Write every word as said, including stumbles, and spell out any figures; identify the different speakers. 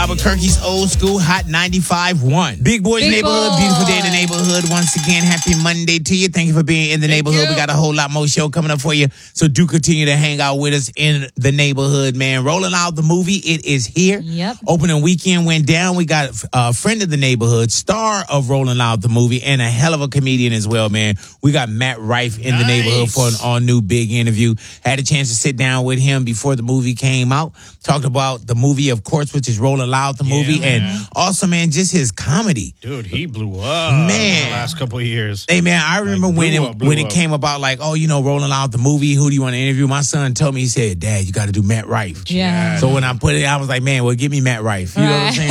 Speaker 1: Albuquerque's old school hot ninety-five point one. Big Boys
Speaker 2: Big
Speaker 1: Neighborhood,
Speaker 2: Boy.
Speaker 1: beautiful day in the neighborhood. Once again, happy Monday to you. Thank you for being in the
Speaker 3: Thank
Speaker 1: neighborhood.
Speaker 3: you.
Speaker 1: We got a whole lot more show coming up for you. So do continue to hang out with us in the neighborhood, man. Rolling Out the movie, it is here.
Speaker 2: Yep.
Speaker 1: Opening weekend went down. We got a friend of the neighborhood, star of Rolling Out the movie, and a hell of a comedian as well, man. We got Matt Rife in the
Speaker 3: Nice.
Speaker 1: neighborhood for an all-new big interview. Had a chance to sit down with him before the movie came out. Talked about the movie, of course, which is Rolling Loud, the
Speaker 3: Yeah,
Speaker 1: movie,
Speaker 3: man.
Speaker 1: and also, man, just his comedy.
Speaker 3: Dude, he blew up
Speaker 1: Man.
Speaker 3: the last couple of years.
Speaker 1: Hey, man, I remember
Speaker 3: Like,
Speaker 1: when
Speaker 3: blew
Speaker 1: it
Speaker 3: up, blew
Speaker 1: when it
Speaker 3: up.
Speaker 1: came about, like, oh, you know, Rolling Loud, the movie, who do you want to interview? My son told me, he said, Dad, you got to do Matt Rife.
Speaker 2: Yeah.
Speaker 1: So when I put it, I was like, man, well, give me Matt Rife. You know what I'm
Speaker 2: Right.
Speaker 1: saying?